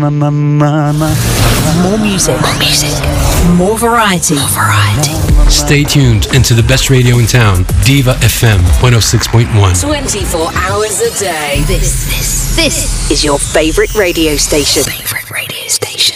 More music. More variety. Stay tuned into the best radio in town, Diva FM 106.1. 24 hours a day. This is your favorite radio station.